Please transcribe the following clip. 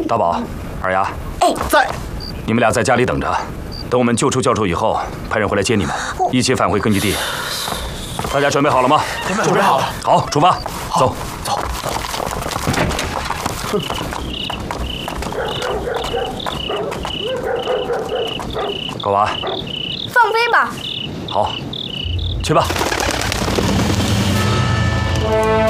大宝、二丫， 哎， 在。 你们俩在家里等着，等我们救出教授以后，派人回来接你们，一起返回根据地。大家准备好了吗？ 准备好了。 好，出发，走。 睾丸， 放飞吧。 好，去吧。